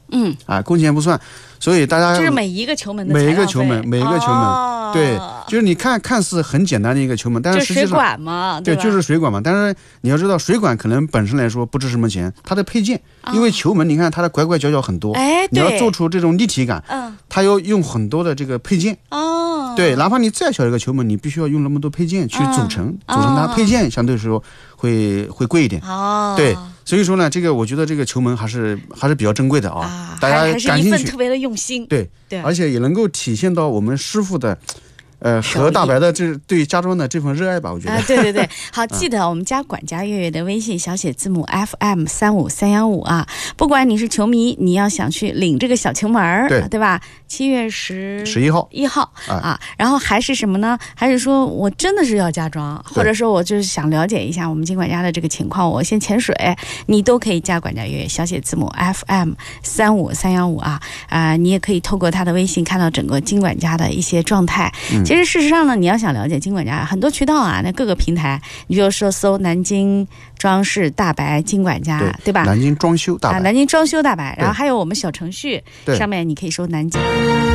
工钱不算，所以大家这是每一个球门的每一个球门，对，就是你看似很简单的一个球门，但是实际上水管嘛， 对，就是水管嘛。但是你要知道，水管可能本身来说不值什么钱，它的配件，因为球门你看它的拐拐角角很多，你要做出这种立体感，它要用很多的这个配件。对，哪怕你再小一个球门，你必须要用那么多配件去组成它，配件相对来说会贵一点。对，所以说呢，这个我觉得这个球门还是比较珍贵的大家感兴趣， 还是一份特别的用心。 对，而且也能够体现到我们师傅的。和大白的这对家装的这份热爱吧，我觉得。 对，好，记得我们加管家月月的微信小写字母 FM35315啊。不管你是球迷，你要想去领这个小球门，对吧？7月11号然后还是什么呢？还是说我真的是要加装，或者说我就是想了解一下我们金管家的这个情况，我先潜水，你都可以加管家月月小写字母 FM35315你也可以透过他的微信看到整个金管家的一些状态。其实事实上呢，你要想了解金管家，很多渠道那各个平台，你比如说搜南京装饰大白金管家， 对吧？ 南京装修大白， 南京装修大白，然后还有我们小程序上面你可以搜南京。